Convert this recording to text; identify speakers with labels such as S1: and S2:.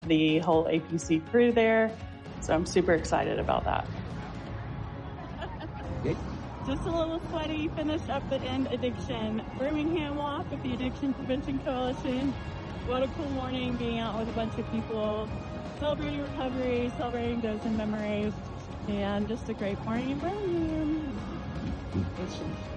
S1: the whole APC crew there. So I'm super excited about that.
S2: Okay.
S3: Just a little sweaty, finished up the End Addiction Birmingham Walk with the Addiction Prevention Coalition. What a cool morning being out with a bunch of people, celebrating recovery, celebrating those in memories, and just a great morning in Birmingham.